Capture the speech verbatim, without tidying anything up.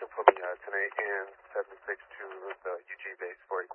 for me uh, tonight and seven six to the U G base for